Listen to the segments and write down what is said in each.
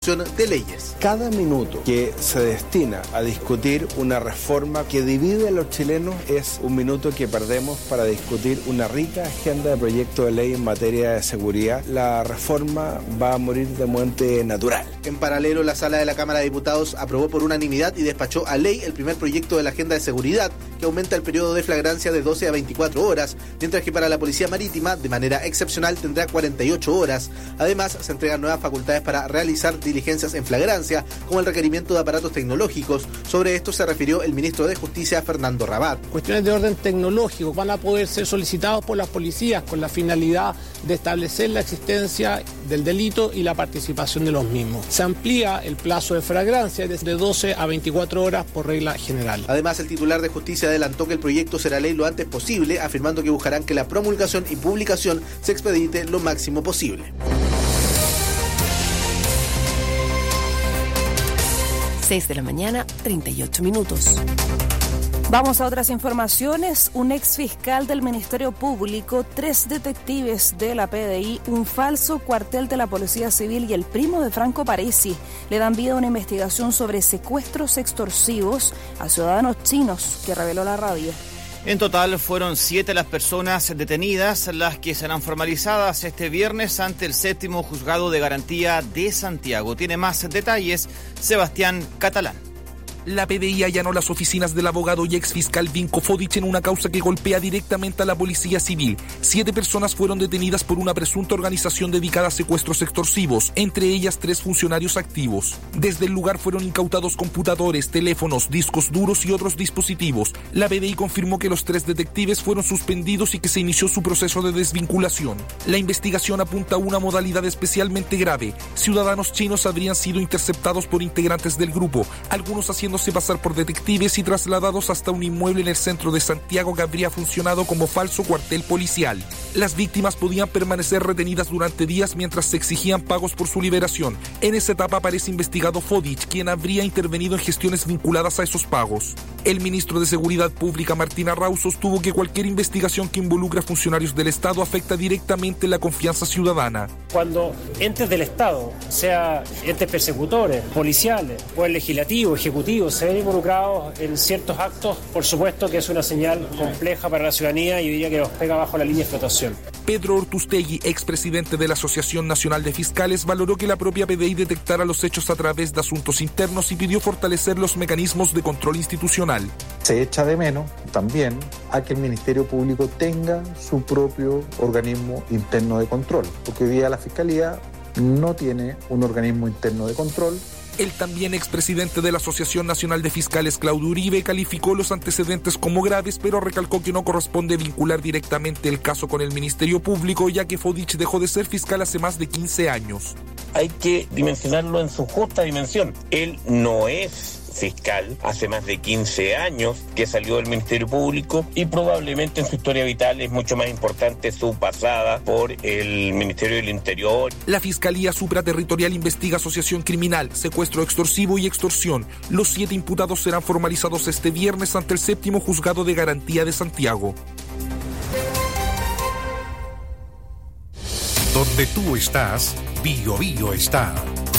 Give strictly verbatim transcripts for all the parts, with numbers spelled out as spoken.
discusión de leyes. Cada minuto que se destina a discutir una reforma que divide a los chilenos es un minuto que perdemos para discutir una rica agenda de proyectos de ley en materia de seguridad. La reforma va a morir de muerte natural. En paralelo, la Sala de la Cámara de Diputados aprobó por unanimidad y despachó a ley el primer proyecto de la agenda de seguridad que aumenta el periodo de flagrancia de doce a veinticuatro horas, mientras que para la Policía Marítima, de manera excepcional, tendrá cuarenta y ocho horas. Además, se entregan nuevas facultades para realizar diligencias en flagrancia, como el requerimiento de aparatos tecnológicos. Sobre esto se refirió el ministro de Justicia, Fernando Rabat. Cuestiones de orden tecnológico van a poder ser solicitados por las policías con la finalidad de establecer la existencia del delito y la participación de los mismos. Se amplía el plazo de flagrancia de doce a veinticuatro horas por regla general. Además, el titular de Justicia adelantó que el proyecto será ley lo antes posible, afirmando que buscarán que la promulgación y publicación se expedite lo máximo posible. seis de la mañana, treinta y ocho minutos. Vamos a otras informaciones. Un ex fiscal del Ministerio Público, tres detectives de la P D I, un falso cuartel de la Policía Civil y el primo de Franco Parisi le dan vida a una investigación sobre secuestros extorsivos a ciudadanos chinos que reveló la radio. En total fueron siete las personas detenidas, las que serán formalizadas este viernes ante el séptimo juzgado de garantía de Santiago. Tiene más detalles Sebastián Catalán. La P D I allanó las oficinas del abogado y exfiscal Vinko Fodic en una causa que golpea directamente a la Policía Civil. Siete personas fueron detenidas por una presunta organización dedicada a secuestros extorsivos, entre ellas tres funcionarios activos. Desde el lugar fueron incautados computadores, teléfonos, discos duros y otros dispositivos. La P D I confirmó que los tres detectives fueron suspendidos y que se inició su proceso de desvinculación. La investigación apunta a una modalidad especialmente grave. Ciudadanos chinos habrían sido interceptados por integrantes del grupo, algunos haciendo pasar por detectives y trasladados hasta un inmueble en el centro de Santiago que habría funcionado como falso cuartel policial. Las víctimas podían permanecer retenidas durante días mientras se exigían pagos por su liberación. En esa etapa aparece investigado Fodic, quien habría intervenido en gestiones vinculadas a esos pagos. El ministro de Seguridad Pública, Martín Arrau, sostuvo que cualquier investigación que involucre a funcionarios del Estado afecta directamente la confianza ciudadana. Cuando entes del Estado, sea entes persecutores, policiales o el legislativo, ejecutivo, se ven involucrados en ciertos actos, por supuesto que es una señal compleja para la ciudadanía y diría que nos pega bajo la línea de flotación. Pedro Ortustegui, expresidente de la Asociación Nacional de Fiscales, valoró que la propia P D I detectara los hechos a través de asuntos internos y pidió fortalecer los mecanismos de control institucional. Se echa de menos también a que el Ministerio Público tenga su propio organismo interno de control, porque hoy día la Fiscalía no tiene un organismo interno de control. El también expresidente de la Asociación Nacional de Fiscales, Claudio Uribe, calificó los antecedentes como graves, pero recalcó que no corresponde vincular directamente el caso con el Ministerio Público, ya que Fodic dejó de ser fiscal hace más de quince años. Hay que dimensionarlo en su justa dimensión. Él no es fiscal, hace más de quince años que salió del Ministerio Público y probablemente en su historia vital es mucho más importante su pasada por el Ministerio del Interior. La Fiscalía Supraterritorial investiga asociación criminal, secuestro extorsivo y extorsión. Los siete imputados serán formalizados este viernes ante el séptimo juzgado de garantía de Santiago. Donde tú estás, Bio Bio está.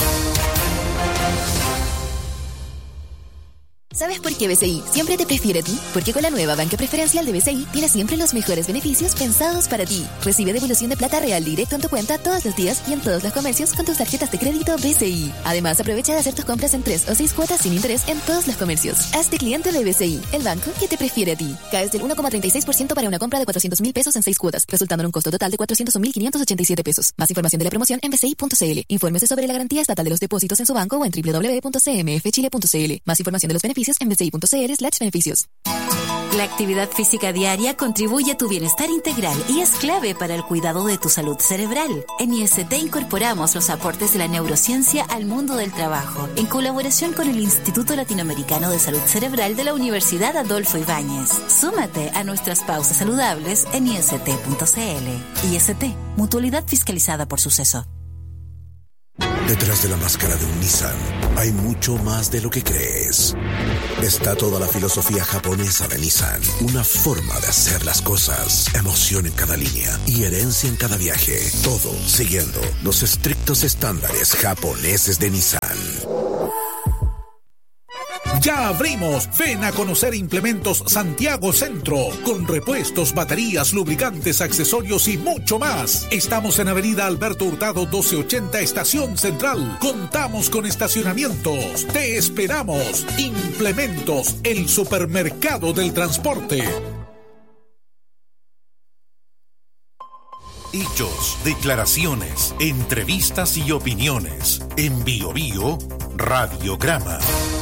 ¿Sabes por qué B C I siempre te prefiere a ti? Porque con la nueva banca preferencial de B C I tienes siempre los mejores beneficios pensados para ti. Recibe devolución de plata real directo en tu cuenta todos los días y en todos los comercios con tus tarjetas de crédito B C I. Además, aprovecha de hacer tus compras en tres o seis cuotas sin interés en todos los comercios. Hazte cliente de B C I, el banco que te prefiere a ti. Caes del uno coma treinta y seis por ciento para una compra de cuatrocientos mil pesos en seis cuotas, resultando en un costo total de cuatrocientos mil quinientos ochenta y siete pesos. Más información de la promoción en b c i punto c l. Infórmese sobre la garantía estatal de los depósitos en su banco o en doble u doble u doble u punto c m f chile punto c l. Más información de los beneficios en b c i punto c l slash beneficios. La actividad física diaria contribuye a tu bienestar integral y es clave para el cuidado de tu salud cerebral. En I S T incorporamos los aportes de la neurociencia al mundo del trabajo, en colaboración con el Instituto Latinoamericano de Salud Cerebral de la Universidad Adolfo Ibáñez. Súmate a nuestras pausas saludables en i s t punto c l. I S T, mutualidad fiscalizada por Suceso. Detrás de la máscara de un Nissan hay mucho más de lo que crees. Está toda la filosofía japonesa de Nissan, una forma de hacer las cosas, emoción en cada línea y herencia en cada viaje, todo siguiendo los estrictos estándares japoneses de Nissan. Ya abrimos. Ven a conocer Implementos Santiago Centro, con repuestos, baterías, lubricantes, accesorios y mucho más. Estamos en Avenida Alberto Hurtado doce ochenta, Estación Central. Contamos con estacionamientos. Te esperamos. Implementos, el supermercado del transporte. Hechos, declaraciones, entrevistas y opiniones. En Bio Bio, Radiograma.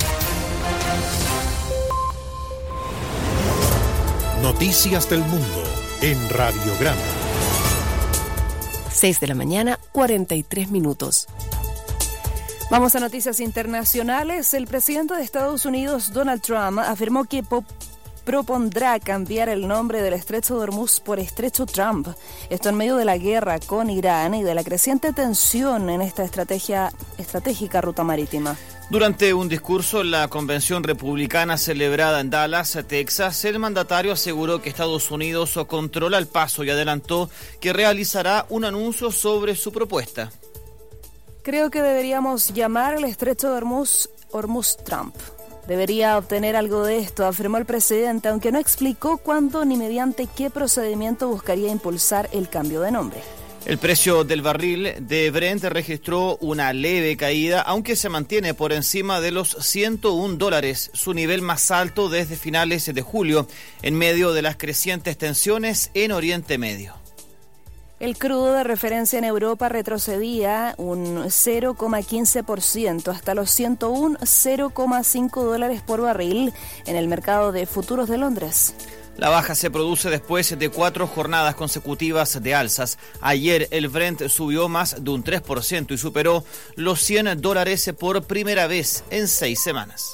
Noticias del mundo en Radiograma. seis de la mañana, cuarenta y tres minutos. Vamos a noticias internacionales. El presidente de Estados Unidos, Donald Trump, afirmó que po- propondrá cambiar el nombre del Estrecho de Hormuz por Estrecho Trump. Esto en medio de la guerra con Irán y de la creciente tensión en esta estrategia estratégica ruta marítima. Durante un discurso en la convención republicana celebrada en Dallas, Texas, el mandatario aseguró que Estados Unidos controla el paso y adelantó que realizará un anuncio sobre su propuesta. Creo que deberíamos llamar el Estrecho de Hormuz Hormuz Trump. Debería obtener algo de esto, afirmó el presidente, aunque no explicó cuándo ni mediante qué procedimiento buscaría impulsar el cambio de nombre. El precio del barril de Brent registró una leve caída, aunque se mantiene por encima de los ciento un dólares, su nivel más alto desde finales de julio, en medio de las crecientes tensiones en Oriente Medio. El crudo de referencia en Europa retrocedía un cero coma quince por ciento hasta los ciento uno coma cero cinco dólares por barril en el mercado de futuros de Londres. La baja se produce después de cuatro jornadas consecutivas de alzas. Ayer el Brent subió más de un tres por ciento y superó los cien dólares por primera vez en seis semanas.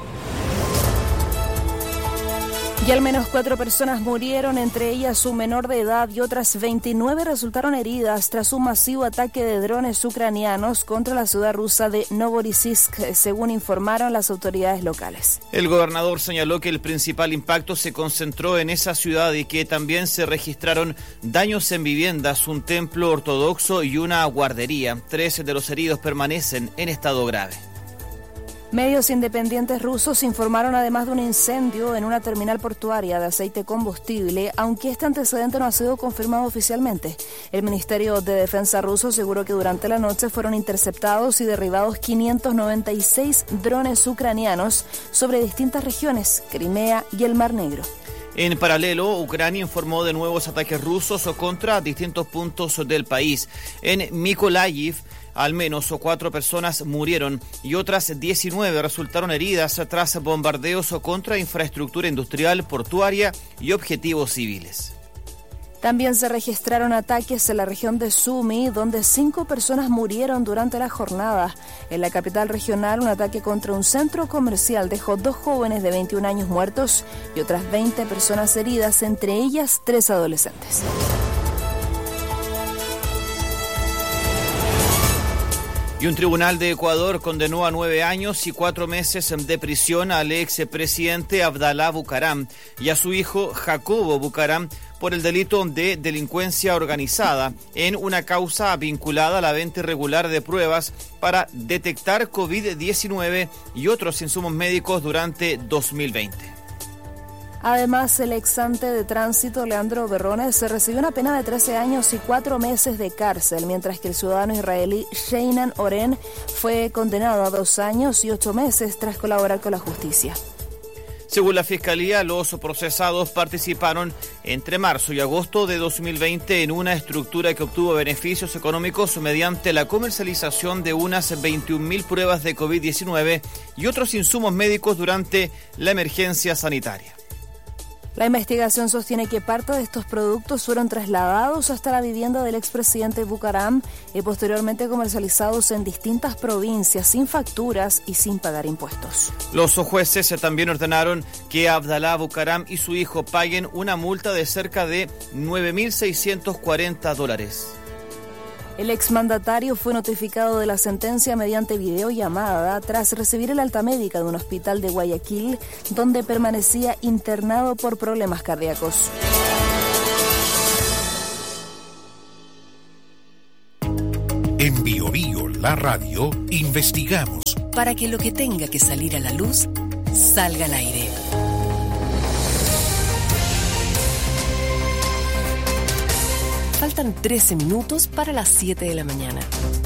Y al menos cuatro personas murieron, entre ellas un menor de edad, y otras veintinueve resultaron heridas tras un masivo ataque de drones ucranianos contra la ciudad rusa de Novorossiysk, según informaron las autoridades locales. El gobernador señaló que el principal impacto se concentró en esa ciudad y que también se registraron daños en viviendas, un templo ortodoxo y una guardería. Tres de los heridos permanecen en estado grave. Medios independientes rusos informaron además de un incendio en una terminal portuaria de aceite combustible, aunque este antecedente no ha sido confirmado oficialmente. El Ministerio de Defensa ruso aseguró que durante la noche fueron interceptados y derribados quinientos noventa y seis drones ucranianos sobre distintas regiones, Crimea y el Mar Negro. En paralelo, Ucrania informó de nuevos ataques rusos contra distintos puntos del país. En Mykolaiv, al menos cuatro personas murieron y otras diecinueve resultaron heridas tras bombardeos contra infraestructura industrial, portuaria y objetivos civiles. También se registraron ataques en la región de Sumy, donde cinco personas murieron durante la jornada. En la capital regional, un ataque contra un centro comercial dejó dos jóvenes de veintiún años muertos y otras veinte personas heridas, entre ellas tres adolescentes. Y un tribunal de Ecuador condenó a nueve años y cuatro meses de prisión al expresidente Abdalá Bucaram y a su hijo Jacobo Bucaram por el delito de delincuencia organizada en una causa vinculada a la venta irregular de pruebas para detectar COVID diecinueve y otros insumos médicos durante dos mil veinte. Además, el exante de tránsito Leandro Berrones se recibió una pena de trece años y cuatro meses de cárcel, mientras que el ciudadano israelí Sheinan Oren fue condenado a dos años y ocho meses tras colaborar con la justicia. Según la Fiscalía, los procesados participaron entre marzo y agosto de dos mil veinte en una estructura que obtuvo beneficios económicos mediante la comercialización de unas veintiún mil pruebas de COVID diecinueve y otros insumos médicos durante la emergencia sanitaria. La investigación sostiene que parte de estos productos fueron trasladados hasta la vivienda del expresidente Bucaram y posteriormente comercializados en distintas provincias sin facturas y sin pagar impuestos. Los jueces también ordenaron que Abdalá Bucaram y su hijo paguen una multa de cerca de nueve mil seiscientos cuarenta dólares. El exmandatario fue notificado de la sentencia mediante videollamada tras recibir el alta médica de un hospital de Guayaquil, donde permanecía internado por problemas cardíacos. En Bio Bio, la radio, investigamos para que lo que tenga que salir a la luz salga al aire. Faltan trece minutos para las siete de la mañana.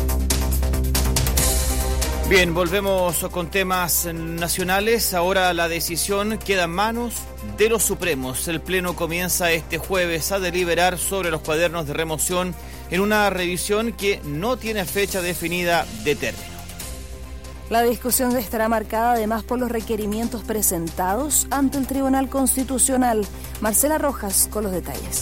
Bien, volvemos con temas nacionales. Ahora la decisión queda en manos de los Supremos. El Pleno comienza este jueves a deliberar sobre los cuadernos de remoción en una revisión que no tiene fecha definida de término. La discusión estará marcada además por los requerimientos presentados ante el Tribunal Constitucional. Marcela Rojas con los detalles.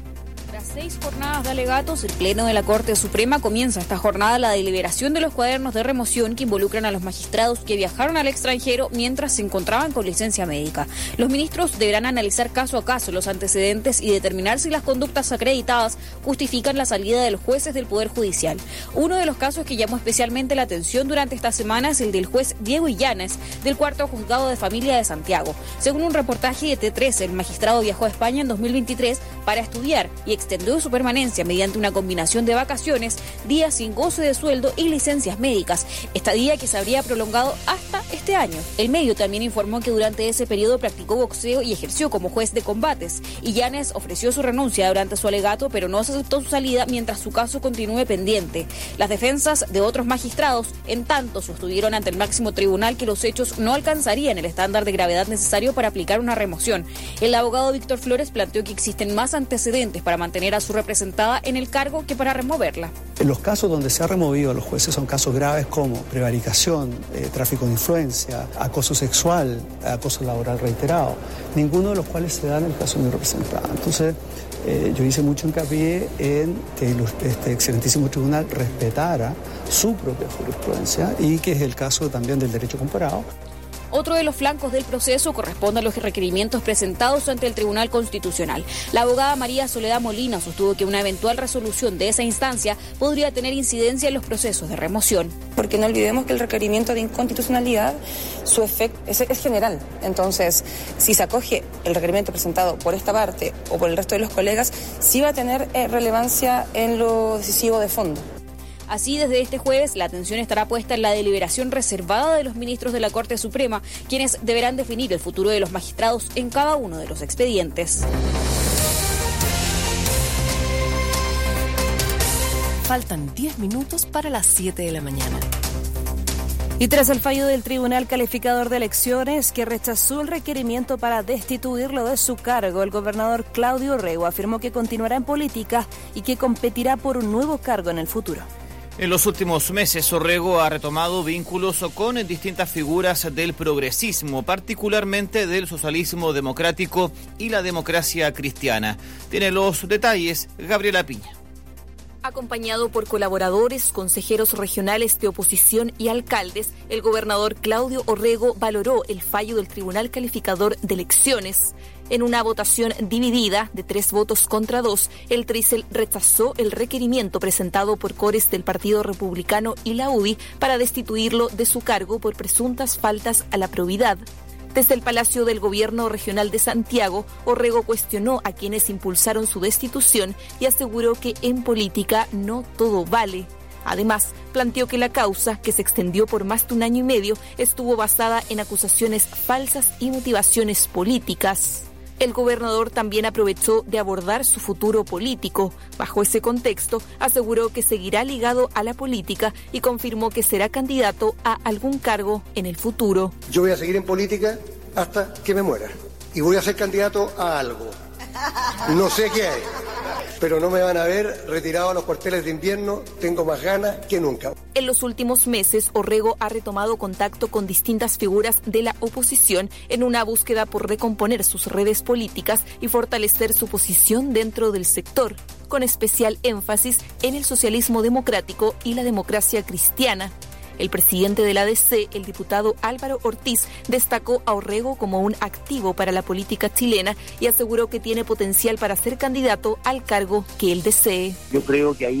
Seis jornadas de alegatos, el Pleno de la Corte Suprema comienza esta jornada la deliberación de los cuadernos de remoción que involucran a los magistrados que viajaron al extranjero mientras se encontraban con licencia médica. Los ministros deberán analizar caso a caso los antecedentes y determinar si las conductas acreditadas justifican la salida de los jueces del Poder Judicial. Uno de los casos que llamó especialmente la atención durante esta semana es el del juez Diego Illanes, del Cuarto Juzgado de Familia de Santiago. Según un reportaje de T trece, el magistrado viajó a España en dos mil veintitrés para estudiar y extender su permanencia mediante una combinación de vacaciones, días sin goce de sueldo y licencias médicas, estadía que se habría prolongado hasta este año. El medio también informó que durante ese periodo practicó boxeo y ejerció como juez de combates. Illanes ofreció su renuncia durante su alegato, pero no se aceptó su salida mientras su caso continúe pendiente. Las defensas de otros magistrados, en tanto, sostuvieron ante el máximo tribunal que los hechos no alcanzarían el estándar de gravedad necesario para aplicar una remoción. El abogado Víctor Flores planteó que existen más antecedentes para mantener a su representada en el cargo que para removerla. En los casos donde se ha removido a los jueces son casos graves como prevaricación, eh, tráfico de influencia, acoso sexual, acoso laboral reiterado, ninguno de los cuales se da en el caso de mi representada. Entonces, eh, yo hice mucho hincapié en que este excelentísimo tribunal respetara su propia jurisprudencia y que es el caso también del derecho comparado. Otro de los flancos del proceso corresponde a los requerimientos presentados ante el Tribunal Constitucional. La abogada María Soledad Molina sostuvo que una eventual resolución de esa instancia podría tener incidencia en los procesos de remoción. Porque no olvidemos que el requerimiento de inconstitucionalidad, su efecto es, es general. Entonces, si se acoge el requerimiento presentado por esta parte o por el resto de los colegas, sí va a tener eh, relevancia en lo decisivo de fondo. Así, desde este jueves, la atención estará puesta en la deliberación reservada de los ministros de la Corte Suprema, quienes deberán definir el futuro de los magistrados en cada uno de los expedientes. Faltan diez minutos para las siete de la mañana. Y tras el fallo del Tribunal Calificador de Elecciones, que rechazó el requerimiento para destituirlo de su cargo, el gobernador Claudio Orrego afirmó que continuará en política y que competirá por un nuevo cargo en el futuro. En los últimos meses, Orrego ha retomado vínculos con distintas figuras del progresismo, particularmente del socialismo democrático y la democracia cristiana. Tiene los detalles Gabriela Piña. Acompañado por colaboradores, consejeros regionales de oposición y alcaldes, el gobernador Claudio Orrego valoró el fallo del Tribunal Calificador de Elecciones. En una votación dividida de tres votos contra dos, el Trisel rechazó el requerimiento presentado por cores del Partido Republicano y la U D I para destituirlo de su cargo por presuntas faltas a la probidad. Desde el Palacio del Gobierno Regional de Santiago, Orrego cuestionó a quienes impulsaron su destitución y aseguró que en política no todo vale. Además, planteó que la causa, que se extendió por más de un año y medio, estuvo basada en acusaciones falsas y motivaciones políticas. El gobernador también aprovechó de abordar su futuro político. Bajo ese contexto, aseguró que seguirá ligado a la política y confirmó que será candidato a algún cargo en el futuro. Yo voy a seguir en política hasta que me muera y voy a ser candidato a algo. No sé qué hay, pero no me van a ver retirado a los cuarteles de invierno. Tengo más ganas que nunca. En los últimos meses, Orrego ha retomado contacto con distintas figuras de la oposición en una búsqueda por recomponer sus redes políticas y fortalecer su posición dentro del sector, con especial énfasis en el socialismo democrático y la democracia cristiana. El presidente de la A D C, el diputado Álvaro Ortiz, destacó a Orrego como un activo para la política chilena y aseguró que tiene potencial para ser candidato al cargo que él desee. Yo creo que ahí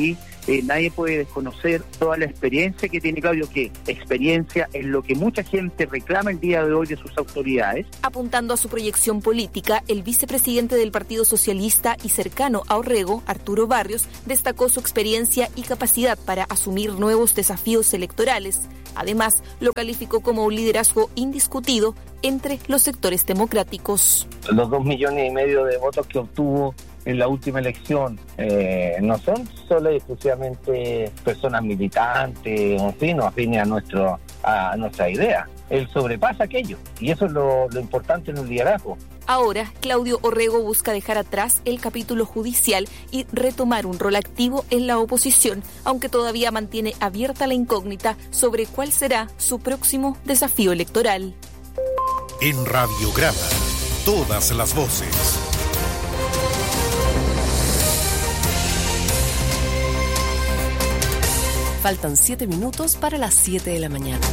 Eh, nadie puede desconocer toda la experiencia que tiene Claudio, que experiencia es lo que mucha gente reclama el día de hoy de sus autoridades. Apuntando a su proyección política, el vicepresidente del Partido Socialista y cercano a Orrego, Arturo Barrios, destacó su experiencia y capacidad para asumir nuevos desafíos electorales. Además, lo calificó como un liderazgo indiscutido entre los sectores democráticos. Los dos millones y medio de votos que obtuvo en la última elección eh, no son solo y exclusivamente personas militantes o sino afines a, nuestro, a nuestra idea. Él sobrepasa aquello y eso es lo, lo importante en un liderazgo. Ahora, Claudio Orrego busca dejar atrás el capítulo judicial y retomar un rol activo en la oposición, aunque todavía mantiene abierta la incógnita sobre cuál será su próximo desafío electoral. En Radiograma, todas las voces. Faltan siete minutos para las siete de la mañana.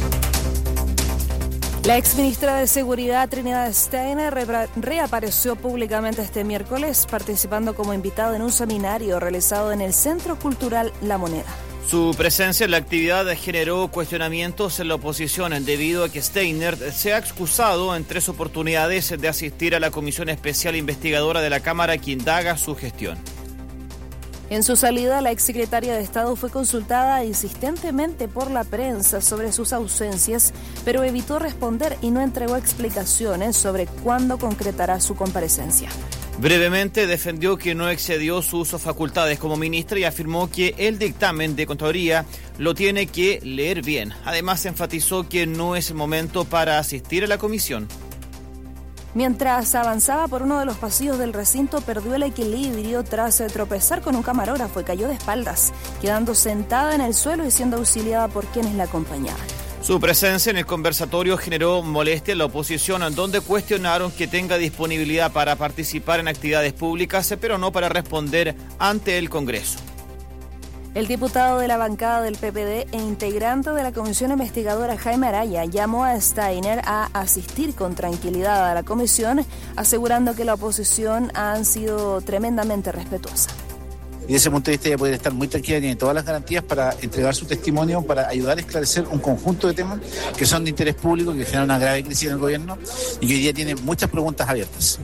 La exministra de Seguridad, Trinidad Steiner, re- reapareció públicamente este miércoles participando como invitada en un seminario realizado en el Centro Cultural La Moneda. Su presencia en la actividad generó cuestionamientos en la oposición debido a que Steiner se ha excusado en tres oportunidades de asistir a la Comisión Especial Investigadora de la Cámara que indaga su gestión. En su salida, la exsecretaria de Estado fue consultada insistentemente por la prensa sobre sus ausencias, pero evitó responder y no entregó explicaciones sobre cuándo concretará su comparecencia. Brevemente defendió que no excedió sus facultades como ministra y afirmó que el dictamen de Contraloría lo tiene que leer bien. Además, enfatizó que no es el momento para asistir a la comisión. Mientras avanzaba por uno de los pasillos del recinto, perdió el equilibrio tras tropezar con un camarógrafo y cayó de espaldas, quedando sentada en el suelo y siendo auxiliada por quienes la acompañaban. Su presencia en el conversatorio generó molestia en la oposición, donde cuestionaron que tenga disponibilidad para participar en actividades públicas, pero no para responder ante el Congreso. El diputado de la bancada del P P D e integrante de la comisión investigadora Jaime Araya llamó a Steiner a asistir con tranquilidad a la comisión, asegurando que la oposición ha sido tremendamente respetuosa. Y desde ese punto de vista ella puede estar muy tranquila, tiene todas las garantías para entregar su testimonio, para ayudar a esclarecer un conjunto de temas que son de interés público, que generan una grave crisis en el gobierno y que hoy día tiene muchas preguntas abiertas.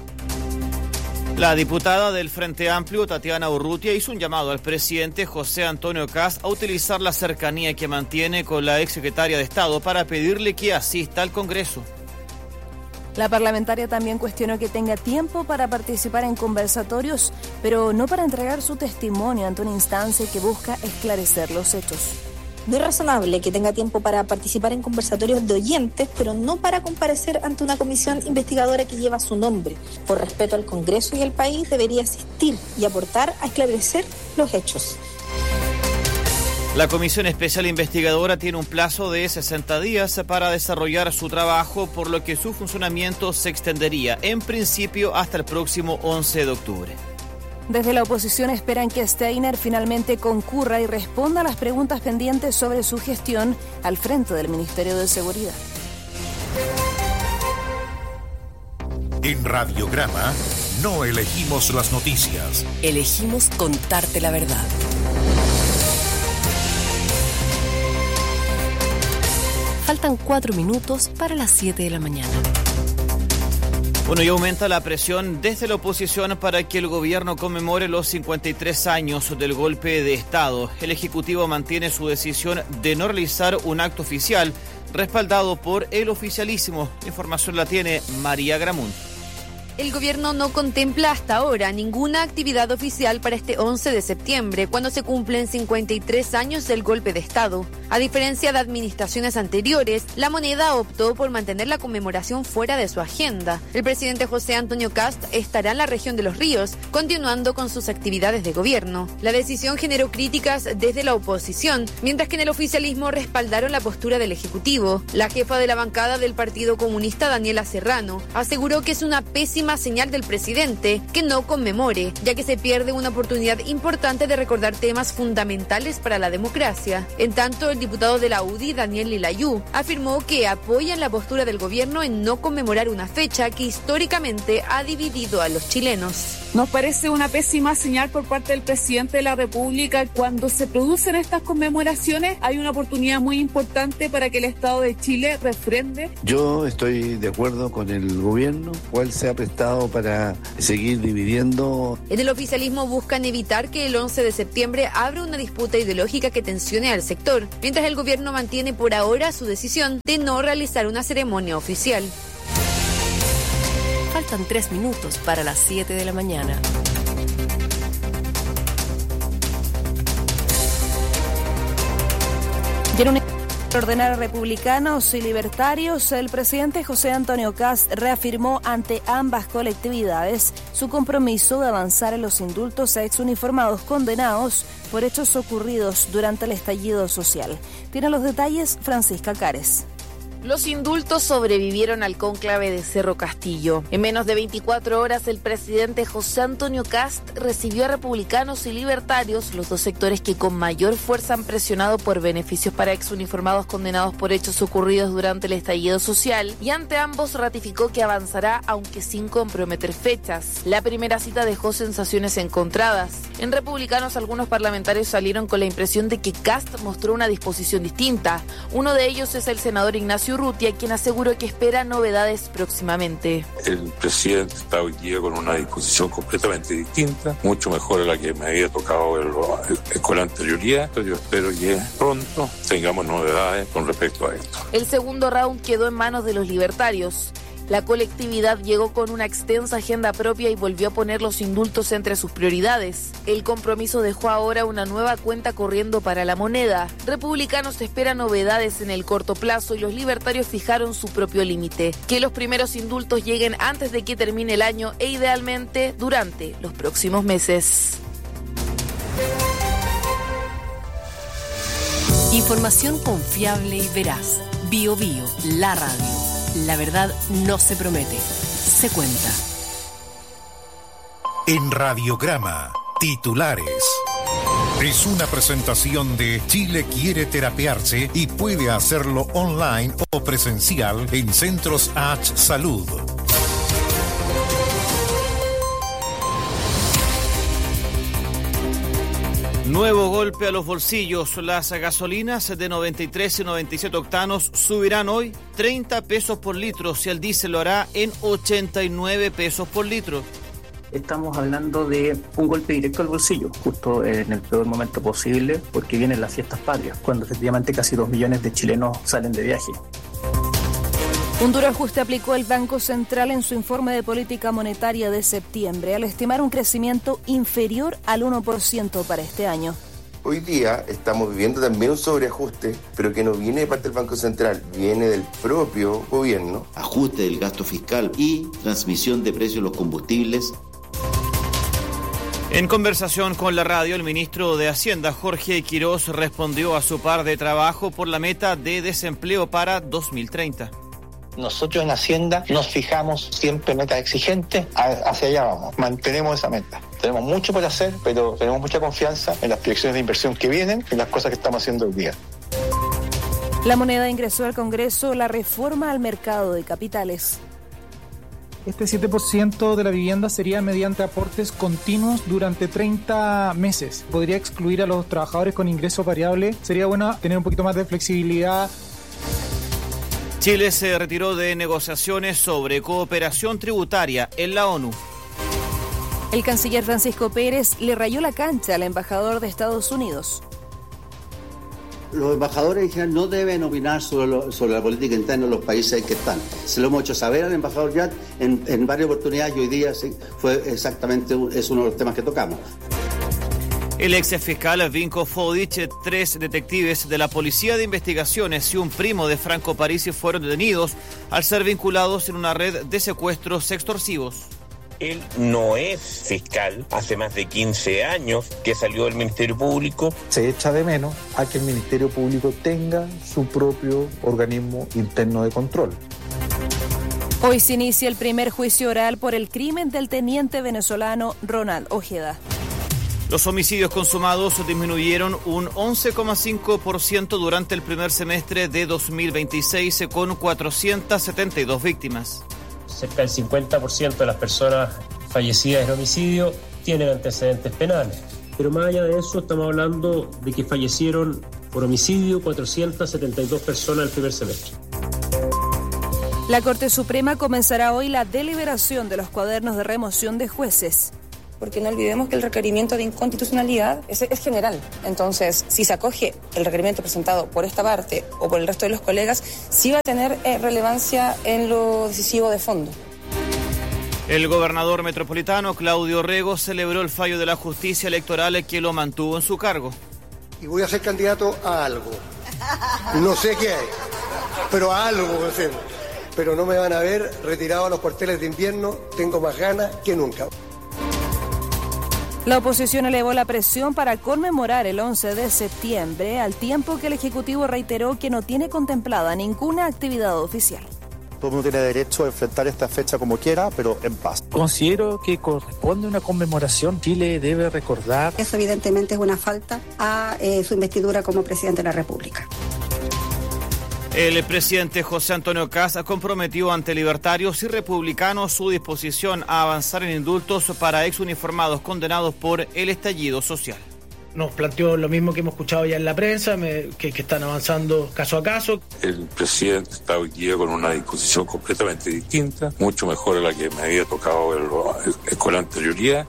La diputada del Frente Amplio, Tatiana Urrutia, hizo un llamado al presidente José Antonio Kast a utilizar la cercanía que mantiene con la exsecretaria de Estado para pedirle que asista al Congreso. La parlamentaria también cuestionó que tenga tiempo para participar en conversatorios, pero no para entregar su testimonio ante una instancia que busca esclarecer los hechos. No es razonable que tenga tiempo para participar en conversatorios de oyentes, pero no para comparecer ante una comisión investigadora que lleva su nombre. Por respeto al Congreso y al país, debería asistir y aportar a esclarecer los hechos. La Comisión Especial Investigadora tiene un plazo de sesenta días para desarrollar su trabajo, por lo que su funcionamiento se extendería en principio hasta el próximo once de octubre. Desde la oposición esperan que Steiner finalmente concurra y responda a las preguntas pendientes sobre su gestión al frente del Ministerio de Seguridad. En Radiograma no elegimos las noticias. Elegimos contarte la verdad. Faltan cuatro minutos para las siete de la mañana. Bueno, y aumenta la presión desde la oposición para que el gobierno conmemore los cincuenta y tres años del golpe de Estado. El Ejecutivo mantiene su decisión de no realizar un acto oficial respaldado por el oficialismo. La información la tiene María Gramún. El gobierno no contempla hasta ahora ninguna actividad oficial para este once de septiembre, cuando se cumplen cincuenta y tres años del golpe de Estado. A diferencia de administraciones anteriores, La Moneda optó por mantener la conmemoración fuera de su agenda. El presidente José Antonio Kast estará en la región de Los Ríos, continuando con sus actividades de gobierno. La decisión generó críticas desde la oposición, mientras que en el oficialismo respaldaron la postura del Ejecutivo. La jefa de la bancada del Partido Comunista, Daniela Serrano, aseguró que es una pésima pésima señal del presidente que no conmemore, ya que se pierde una oportunidad importante de recordar temas fundamentales para la democracia. En tanto, el diputado de la U D I, Daniel Lilayú, afirmó que apoyan la postura del gobierno en no conmemorar una fecha que históricamente ha dividido a los chilenos. Nos parece una pésima señal por parte del presidente de la República. Cuando se producen estas conmemoraciones, hay una oportunidad muy importante para que el Estado de Chile refrende. Yo estoy de acuerdo con el gobierno, cual se ha prestado para seguir dividiendo. En el oficialismo buscan evitar que el once de septiembre abra una disputa ideológica que tensione al sector, mientras el gobierno mantiene por ahora su decisión de no realizar una ceremonia oficial. Faltan tres minutos para las siete de la mañana. Quiero ordenar a republicanos y libertarios. El presidente José Antonio Kast reafirmó ante ambas colectividades su compromiso de avanzar en los indultos a exuniformados condenados por hechos ocurridos durante el estallido social. Tiene los detalles Francisca Cares. Los indultos sobrevivieron al cónclave de Cerro Castillo. En menos de veinticuatro horas, el presidente José Antonio Kast recibió a republicanos y libertarios, los dos sectores que con mayor fuerza han presionado por beneficios para exuniformados condenados por hechos ocurridos durante el estallido social, y ante ambos ratificó que avanzará aunque sin comprometer fechas. La primera cita dejó sensaciones encontradas. En republicanos, algunos parlamentarios salieron con la impresión de que Kast mostró una disposición distinta. Uno de ellos es el senador Ignacio Urrutia, quien aseguró que espera novedades próximamente. El presidente está hoy día con una disposición completamente distinta, mucho mejor a la que me había tocado verlo con la anterioridad. Yo espero que pronto tengamos novedades con respecto a esto. El segundo round quedó en manos de los libertarios. La colectividad llegó con una extensa agenda propia y volvió a poner los indultos entre sus prioridades. El compromiso dejó ahora una nueva cuenta corriendo para la moneda. Republicanos esperan novedades en el corto plazo y los libertarios fijaron su propio límite: que los primeros indultos lleguen antes de que termine el año e idealmente durante los próximos meses. Información confiable y veraz. Bio Bio, la radio. La verdad no se promete, se cuenta. En Radiograma, titulares. Es una presentación de Chile quiere terapearse y puede hacerlo online o presencial en Centros H Salud. Nuevo golpe a los bolsillos. Las gasolinas de noventa y tres y noventa y siete octanos subirán hoy treinta pesos por litro, si el diésel lo hará en ochenta y nueve pesos por litro. Estamos hablando de un golpe directo al bolsillo, justo en el peor momento posible, porque vienen las fiestas patrias, cuando efectivamente casi dos millones de chilenos salen de viaje. Un duro ajuste aplicó el Banco Central en su informe de política monetaria de septiembre, al estimar un crecimiento inferior al uno por ciento para este año. Hoy día estamos viviendo también un sobreajuste, pero que no viene de parte del Banco Central, viene del propio gobierno. Ajuste del gasto fiscal y transmisión de precios de los combustibles. En conversación con la radio, el ministro de Hacienda, Jorge Quirós, respondió a su par de trabajo por la meta de desempleo para dos mil treinta. Nosotros en Hacienda nos fijamos siempre metas exigentes, hacia allá vamos, mantenemos esa meta. Tenemos mucho por hacer, pero tenemos mucha confianza en las proyecciones de inversión que vienen y en las cosas que estamos haciendo hoy día. La Moneda ingresó al Congreso la reforma al mercado de capitales. Este siete por ciento de la vivienda sería mediante aportes continuos durante treinta meses. Podría excluir a los trabajadores con ingreso variable. Sería bueno tener un poquito más de flexibilidad. Chile se retiró de negociaciones sobre cooperación tributaria en la ONU. El canciller Francisco Pérez le rayó la cancha al embajador de Estados Unidos. Los embajadores dijeron no deben opinar sobre, lo, sobre la política interna de los países en que están. Se lo hemos hecho saber al embajador Yat en, en varias oportunidades y hoy día sí, fue exactamente es uno de los temas que tocamos. El ex fiscal Vinko Fodic, tres detectives de la Policía de Investigaciones y un primo de Franco Parisi fueron detenidos al ser vinculados en una red de secuestros extorsivos. Él no es fiscal, hace más de quince años que salió del Ministerio Público. Se echa de menos a que el Ministerio Público tenga su propio organismo interno de control. Hoy se inicia el primer juicio oral por el crimen del teniente venezolano Ronald Ojeda. Los homicidios consumados disminuyeron un once coma cinco por ciento durante el primer semestre de dos mil veintiséis, con cuatrocientas setenta y dos víctimas. Cerca del cincuenta por ciento de las personas fallecidas en homicidio tienen antecedentes penales. Pero más allá de eso, estamos hablando de que fallecieron por homicidio cuatrocientas setenta y dos personas el primer semestre. La Corte Suprema comenzará hoy la deliberación de los cuadernos de remoción de jueces. Porque no olvidemos que el requerimiento de inconstitucionalidad es, es general. Entonces, si se acoge el requerimiento presentado por esta parte o por el resto de los colegas, sí va a tener eh, relevancia en lo decisivo de fondo. El gobernador metropolitano, Claudio Orrego, celebró el fallo de la justicia electoral que lo mantuvo en su cargo. Y voy a ser candidato a algo. No sé qué hay, pero a algo voy a ser. Pero no me van a ver retirado a los cuarteles de invierno, tengo más ganas que nunca. La oposición elevó la presión para conmemorar el once de septiembre, al tiempo que el Ejecutivo reiteró que no tiene contemplada ninguna actividad oficial. Todo el mundo tiene derecho a enfrentar esta fecha como quiera, pero en paz. Considero que corresponde una conmemoración. Chile debe recordar. Eso evidentemente es una falta a eh, su investidura como presidente de la República. El presidente José Antonio Kast comprometió ante libertarios y republicanos su disposición a avanzar en indultos para exuniformados condenados por el estallido social. Nos planteó lo mismo que hemos escuchado ya en la prensa, me, que, que están avanzando caso a caso. El presidente está hoy día con una disposición completamente distinta, mucho mejor a la que me había tocado el, el, con la anterioridad.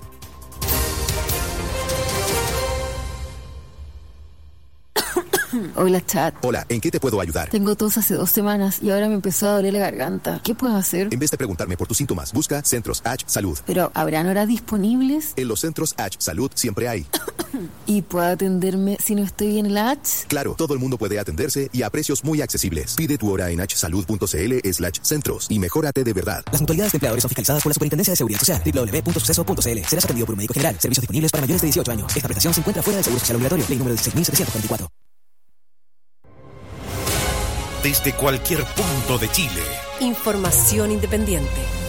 Hola, chat. Hola, ¿en qué te puedo ayudar? Tengo tos hace dos semanas y ahora me empezó a doler la garganta. ¿Qué puedo hacer? En vez de preguntarme por tus síntomas, busca Centros H Salud. ¿Pero habrán horas disponibles? En los Centros H Salud siempre hay. ¿Y puedo atenderme si no estoy bien en la H? Claro, todo el mundo puede atenderse y a precios muy accesibles. Pide tu hora en hsalud.cl slash centros y mejórate de verdad. Las mutualidades de empleadores son fiscalizadas por la Superintendencia de Seguridad Social. doble u doble u doble u punto suceso punto c l. Serás atendido por un médico general. Servicios disponibles para mayores de dieciocho años. Esta prestación se encuentra fuera del seguro social obligatorio. Ley número dieciséis mil setecientos cuarenta y cuatro. Desde cualquier punto de Chile. Información independiente.